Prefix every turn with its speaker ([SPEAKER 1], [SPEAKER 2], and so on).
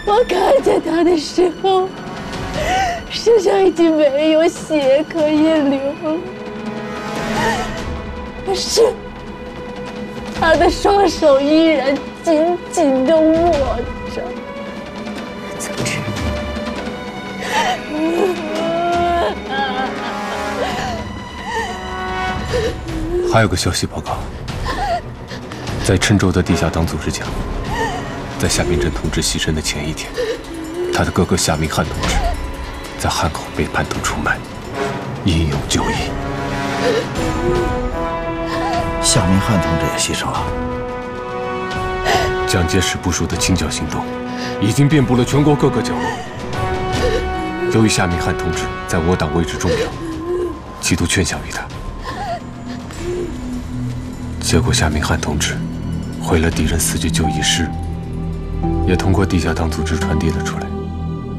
[SPEAKER 1] 我看见他的时候，身上已经没有血可以流了，可是他的双手依然紧紧地握着。
[SPEAKER 2] 总之，
[SPEAKER 3] 还有个消息报告，在郴州的地下党组织讲，在夏明珍同志牺牲的前一天，他的哥哥夏明翰同志在汉口被叛徒出卖，英勇就义。
[SPEAKER 4] 夏明翰同志也牺牲了。
[SPEAKER 3] 蒋介石部署的清剿行动已经遍布了全国各个角落。由于夏明翰同志在我党位置重要，企图劝降于他，结果夏明翰同志毁了敌人4具就义师，也通过地下党组织传递了出来。